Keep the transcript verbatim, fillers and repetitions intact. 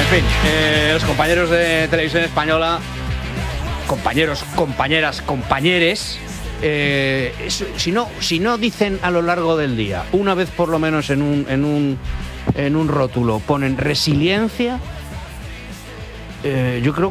En fin, eh, los compañeros de Televisión Española, compañeros, compañeras, compañeres, eh, eso, si no, si no dicen a lo largo del día, una vez por lo menos en un, en un, en un rótulo, ponen resiliencia, eh, yo creo